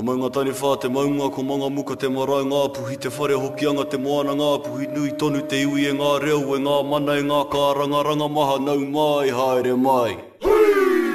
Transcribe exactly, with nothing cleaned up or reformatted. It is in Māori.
Ko maunga tani whā te maunga, ko manga muka te marae ngā puhi, te whare hokianga te moana ngā puhi, nui tonu te iwi e ngā reo e ngā mana e ngā kāranga ranga maha nau mai, haere mai.